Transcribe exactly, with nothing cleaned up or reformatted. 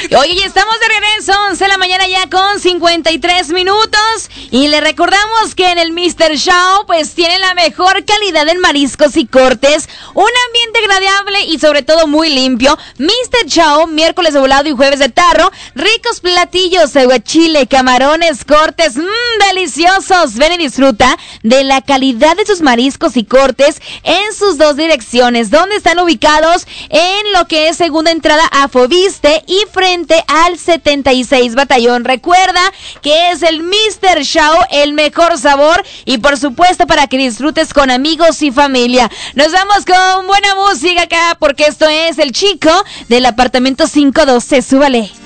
Oye, ya estamos de regreso, once de la mañana ya con cincuenta y tres minutos. Y le recordamos que en el míster Show, pues tiene la mejor calidad en mariscos y cortes, un ambiente agradable y sobre todo muy limpio. míster Show, miércoles de volado y jueves de tarro, ricos platillos, aguachile, camarones, cortes, mmm, deliciosos. Ven y disfruta de la calidad de sus mariscos y cortes en sus dos direcciones, donde están ubicados en lo que es segunda entrada a Foviste y frente al setenta y seis Batallón. Recuerda que es el míster Show, el mejor sabor y por supuesto para que disfrutes con amigos y familia. Nos vamos con buena música acá porque esto es El Chico del apartamento quinientos doce. Súbale.